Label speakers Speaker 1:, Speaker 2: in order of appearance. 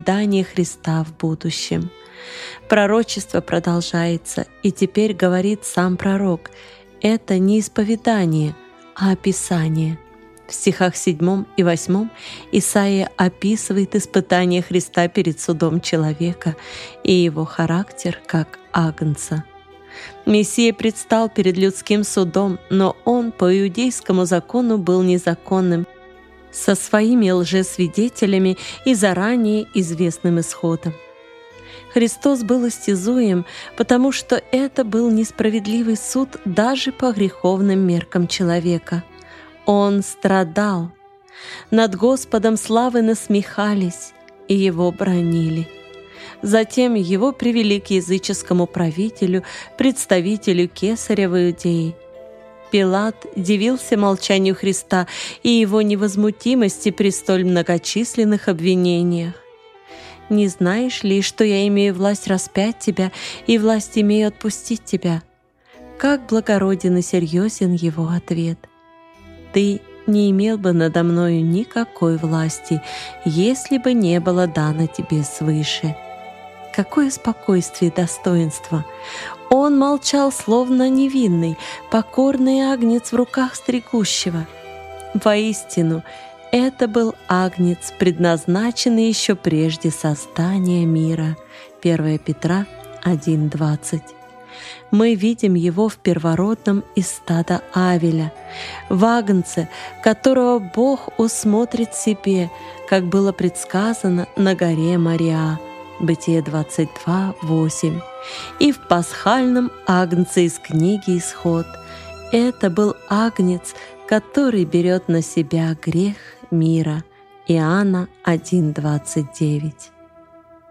Speaker 1: исповедание Христа в будущем. Пророчество продолжается, и теперь говорит сам пророк. Это не исповедание, а описание. В стихах 7 и 8 Исаия описывает испытание Христа перед судом человека и его характер как агнца. Мессия предстал перед людским судом, но он по иудейскому закону был незаконным, со своими лжесвидетелями и заранее известным исходом. Христос был истязуем, потому что это был несправедливый суд даже по греховным меркам человека. Он страдал. Над Господом славы насмехались и его бранили. Затем его привели к языческому правителю, представителю Кесаря в Иудее. Пилат дивился молчанию Христа и его невозмутимости при столь многочисленных обвинениях. «Не знаешь ли, что я имею власть распять тебя и власть имею отпустить тебя?» Как благороден и серьезен его ответ. «Ты не имел бы надо мною никакой власти, если бы не было дано тебе свыше». Какое спокойствие и достоинство! Он молчал, словно невинный, покорный агнец в руках стригущего. Воистину, это был агнец, предназначенный еще прежде создания мира. 1 Петра 1:20. Мы видим его в первородном из стада Авеля, в агнце, которого Бог усмотрит себе, как было предсказано на горе Мориа. Бытие 22:8. И в пасхальном агнце из книги «Исход». Это был агнец, который берет на себя грех мира. Иоанна 1:29.